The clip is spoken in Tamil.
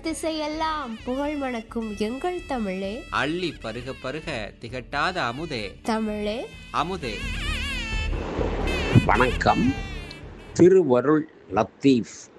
திசையெல்லாம் புகழ் மணக்கும் எங்கள் தமிழே, அள்ளி பருக பருக திகட்டாத அமுதே, தமிழே அமுதே. வணக்கம். திருவருள் லத்தீஃப்